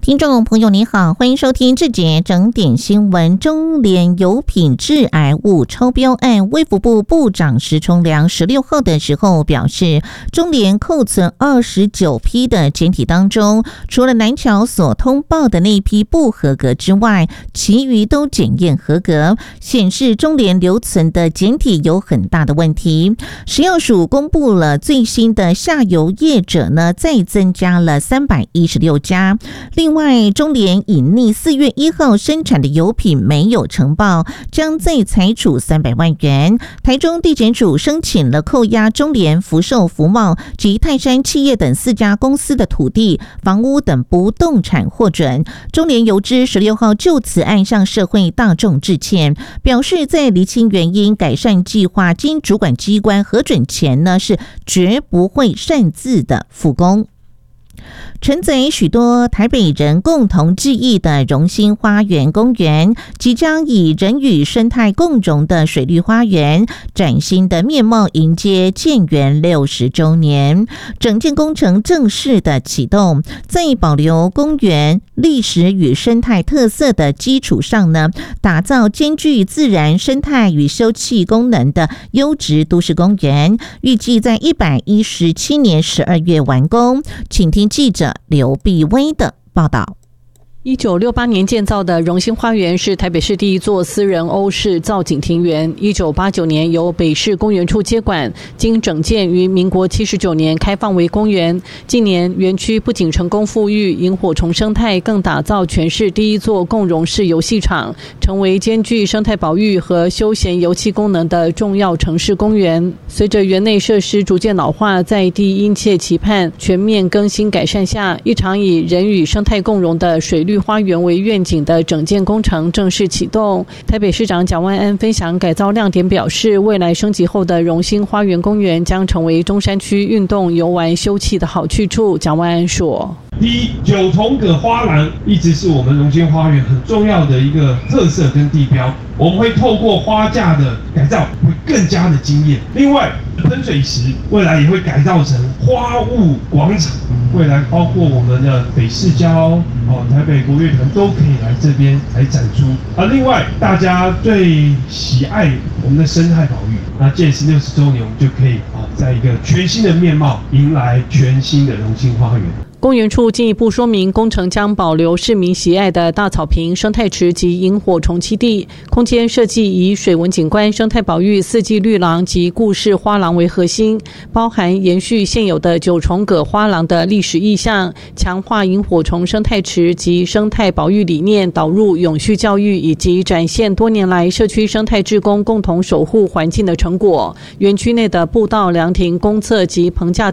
听众朋友你好，欢迎收听这节整点新闻。中联油品致癌物超标案，卫福部部长石崇良16号的时候表示，中联扣存29批的检体当中，除了南侨所通报的那一批不合格之外，其余都检验合格，显示中联留存的检体有很大的问题。食药署公布了最新的下游业者呢，再增加了316家。另外，中联隐匿4月1号生产的油品没有呈报，将再裁处300万元。台中地检署申请了扣押中联、福寿、福茂及泰山企业等4家公司的土地、房屋等不动产获准。中联油脂16号就此案向社会大众致歉，表示在厘清原因、改善计划经主管机关核准前呢，是绝不会擅自的复工。承载许多台北人共同记忆的荣兴花园公园，即将以人与生态共融的水绿花园崭新的面貌迎接建园60周年。整建工程正式的启动，在保留公园历史与生态特色的基础上呢，打造兼具自然生态与休憩功能的优质都市公园，预计在117年12月完工。请听记者刘碧薇的报道。 1968年建造的荣兴花园是台北市第一座私人欧式造景庭园，1989年由北市公园处接管，经整建于民国79年开放为公园。近年园区不仅成功复育萤火虫生态，更打造全市第一座共融式游戏场，成为兼具生态保育和休闲游憩功能的重要城市公园。随着园内设施逐渐老化，在地殷切期盼全面更新改善下，一场以人与生态共融的水绿花园为愿景的整建工程正式启动。台北市长蒋万安分享改造亮点，表示未来升级后的荣兴花园公园将成为中山区运动游玩休憩的好去处。蒋万安说， 第一，九重葛花廊一直是我们荣兴花园很重要的一个特色跟地标，我们会透过花架的改造会更加的惊艳。另外，喷水池未来也会改造成花雾广场，未来包括我们的北市郊、台北国乐团都可以来这边来展出。另外大家最喜爱我们的生态保育，那建市60周年，我们就可以在一个全新的面貌迎来全新的荣兴花园。 公园处进一步说明，工程将保留市民喜爱的大草坪、生态池及萤火虫栖地，空间设计以水文景观、生态保育、四季绿廊及故事花廊为核心，包含延续现有的九重葛花廊的历史意象，强化萤火虫生态池及生态保育理念，导入永续教育，以及展现多年来社区生态志工共同守护环境的成果。园区内的步道、凉亭、公厕及棚架